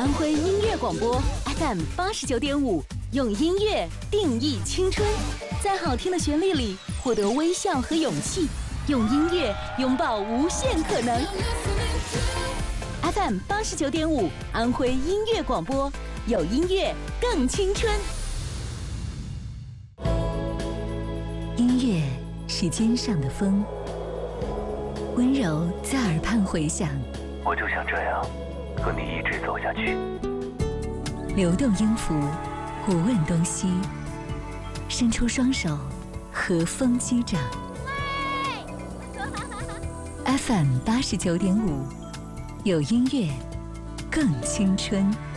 安徽音乐广播 FM 89.5，用音乐定义青春，在好听的旋律里获得微笑和勇气，用音乐拥抱无限可能。FM 89.5，安徽音乐广播，有音乐更青春。音乐是肩上的风，温柔在耳畔回响。 我就想这样和你一直走下去。 流动音符，不问东西，伸出双手，和风击掌。FM 89.5，有音乐更青春。